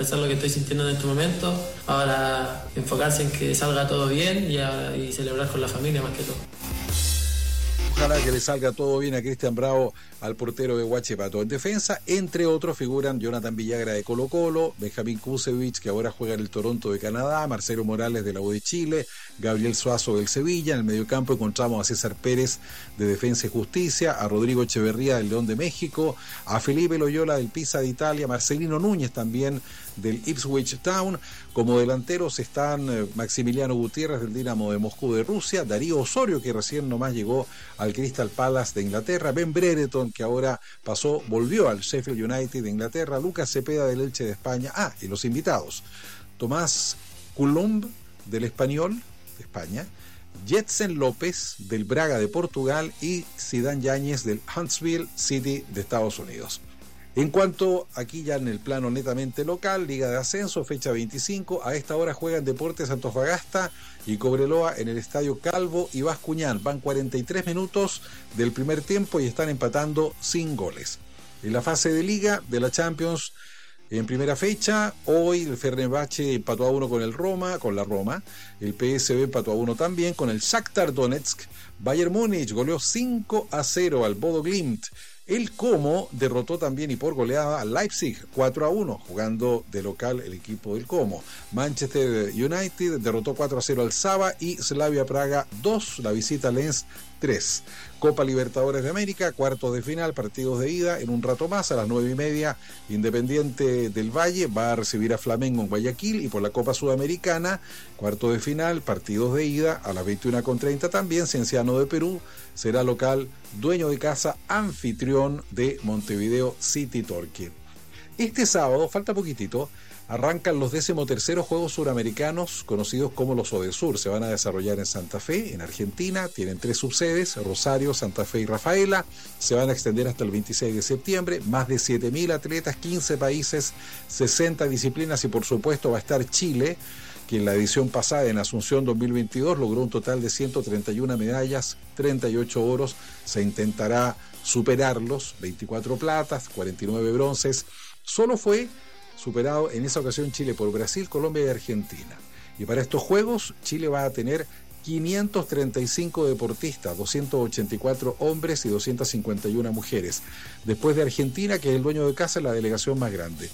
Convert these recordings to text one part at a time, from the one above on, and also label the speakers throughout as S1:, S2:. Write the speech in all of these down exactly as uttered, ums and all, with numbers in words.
S1: expresar lo que estoy sintiendo en este momento. Ahora enfocarse en que salga todo bien y, a, y celebrar con la familia más que todo.
S2: Ojalá que le salga todo bien a Cristian Bravo, al portero de Huachipato. En defensa, entre otros, figuran Jonathan Villagra de Colo Colo, Benjamín Kusevich, que ahora juega en el Toronto de Canadá, Marcelo Morales de la U de Chile, Gabriel Suazo del Sevilla. En el mediocampo encontramos a César Pérez de Defensa y Justicia, a Rodrigo Echeverría del León de México, a Felipe Loyola del Pisa de Italia, Marcelino Núñez también del Ipswich Town. Como delanteros están Maximiliano Gutiérrez del Dinamo de Moscú de Rusia, Darío Osorio, que recién nomás llegó al Crystal Palace de Inglaterra, Ben Brereton, que ahora pasó, volvió al Sheffield United de Inglaterra, Lucas Cepeda del Elche de España. Ah, y los invitados: Tomás Coulomb del Español de España, Jetsen López del Braga de Portugal y Zidane Yáñez del Huntsville City de Estados Unidos. En cuanto aquí ya en el plano netamente local, Liga de Ascenso, fecha veinticinco, a esta hora juegan Deportes Antofagasta y Cobreloa en el Estadio Calvo y Bascuñán. Van cuarenta y tres minutos del primer tiempo y están empatando sin goles. En la fase de Liga de la Champions, en primera fecha, hoy el Fenerbahce empató a uno con el Roma, con la Roma, el P S V empató a uno también con el Shakhtar Donetsk, Bayern Múnich goleó cinco a cero al Bodo Glimt. El Como derrotó también y por goleada al Leipzig cuatro a uno, jugando de local el equipo del Como. Manchester United derrotó cuatro a cero al Saba y Slavia Praga dos, la visita a Lens tres. Copa Libertadores de América, cuartos de final, partidos de ida. En un rato más, a las nueve y media, Independiente del Valle va a recibir a Flamengo en Guayaquil. Y por la Copa Sudamericana, cuartos de final, partidos de ida, a las veintiuna con treinta también. Cienciano de Perú será local, dueño de casa, anfitrión de Montevideo City Torque. Este sábado, falta poquitito, arrancan los decimoterceros Juegos Suramericanos, conocidos como los ODESUR. Se van a desarrollar en Santa Fe, en Argentina. Tienen tres subsedes: Rosario, Santa Fe y Rafaela. Se van a extender hasta el veintiséis de septiembre. Más de siete mil atletas, quince países, sesenta disciplinas y por supuesto va a estar Chile, que en la edición pasada, en Asunción dos mil veintidós, logró un total de ciento treinta y una medallas, treinta y ocho oros. Se intentará superarlos: veinticuatro platas, cuarenta y nueve bronces. Solo fue superado en esa ocasión Chile por Brasil, Colombia y Argentina. Y para estos Juegos, Chile va a tener quinientos treinta y cinco deportistas, doscientos ochenta y cuatro hombres y doscientas cincuenta y una mujeres. Después de Argentina, que es el dueño de casa, es la delegación más grande.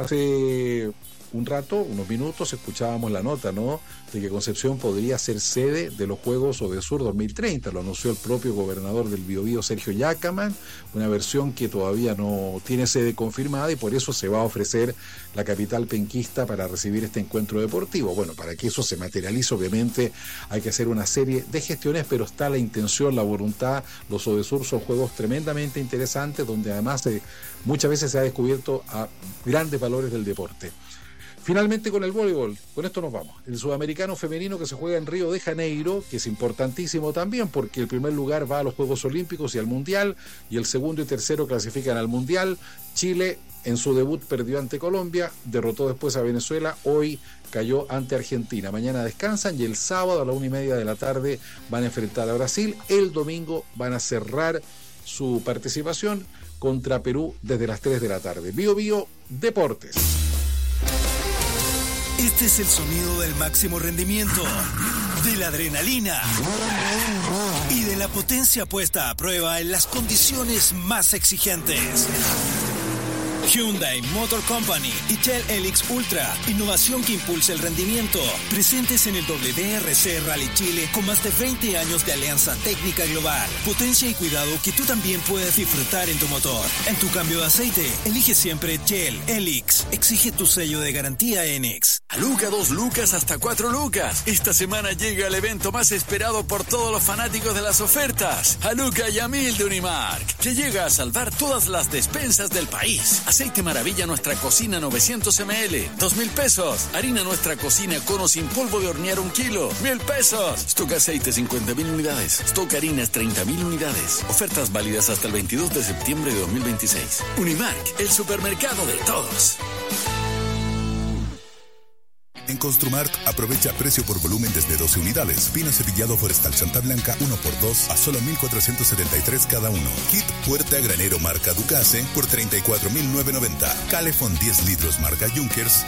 S2: Hace un rato, unos minutos, escuchábamos la nota, ¿no?, de que Concepción podría ser sede de los Juegos ODESUR dos mil treinta. Lo anunció el propio gobernador del Biobío, Sergio Yacaman, una versión que todavía no tiene sede confirmada y por eso se va a ofrecer la capital penquista para recibir este encuentro deportivo. Bueno, para que eso se materialice, obviamente hay que hacer una serie de gestiones, pero está la intención, la voluntad. Los ODESUR son juegos tremendamente interesantes, donde además eh, muchas veces se ha descubierto a grandes valores del deporte. Finalmente, con el voleibol, con esto nos vamos. El sudamericano femenino que se juega en Río de Janeiro, que es importantísimo también porque el primer lugar va a los Juegos Olímpicos y al Mundial, y el segundo y tercero clasifican al Mundial. Chile en su debut perdió ante Colombia, derrotó después a Venezuela, hoy cayó ante Argentina. Mañana descansan y el sábado a la una y media de la tarde van a enfrentar a Brasil. El domingo van a cerrar su participación contra Perú desde las tres de la tarde. Bio Bio Deportes.
S3: Este es el sonido del máximo rendimiento, de la adrenalina y de la potencia puesta a prueba en las condiciones más exigentes. Hyundai Motor Company y Shell Helix Ultra, innovación que impulsa el rendimiento, presentes en el W R C Rally Chile con más de veinte años de alianza técnica global, potencia y cuidado que tú también puedes disfrutar en tu motor. En tu cambio de aceite, elige siempre Shell Helix, exige tu sello de garantía Enex.
S4: A Luca, dos lucas hasta cuatro lucas. Esta semana llega el evento más esperado por todos los fanáticos de las ofertas. A Luca y a Mil de Unimark, que llega a salvar todas las despensas del país. Aceite Maravilla Nuestra Cocina novecientos mililitros, dos mil pesos. Harina Nuestra Cocina Cono sin polvo de hornear un kilo, mil pesos. Stock aceite cincuenta mil unidades. Stock harinas treinta mil unidades. Ofertas válidas hasta el veintidós de septiembre de dos mil veintiséis. Unimark, el supermercado de todos.
S5: En Construmart, aprovecha precio por volumen desde doce unidades. Pino cepillado forestal Santa Blanca uno por dos a solo mil cuatrocientos setenta y tres cada uno. Kit puerta granero marca Ducase por treinta y cuatro mil novecientos noventa. Calefón diez litros marca Junkers